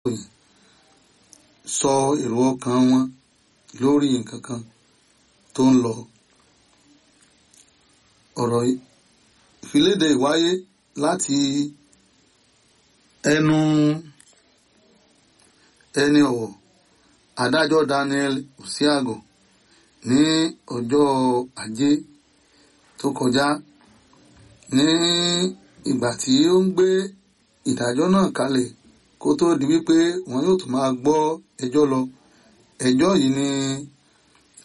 sọ èrò ọkàn wọn lórí nǹkan kan tó ń lọ. Ọ̀rọ̀ ìfiléde ìwáyé láti ẹnu ẹni ọ̀wọ̀ adájọ́ Daniel Usiago ní ọjọ́ Ajé tó kọjá ní ìgbà tí ó ń gbé ìdájọ́ náà kalẹ̀ kó tó di wípé wọn yóò tún máa gbọ́ ẹjọ́ lọ. Ẹjọ́ yìí ni